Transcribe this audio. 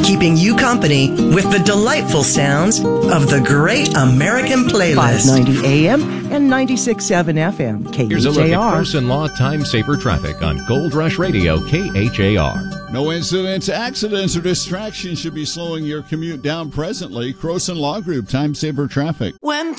keeping you company with the delightful sounds of the Great American Playlist. 590 AM and 96.7 FM, KHAR. Here's a look at Carson Law Time Saver Traffic on Gold Rush Radio, KHAR. No incidents, accidents, or distractions should be slowing your commute down presently. Croson Law Group, Time Saver Traffic. When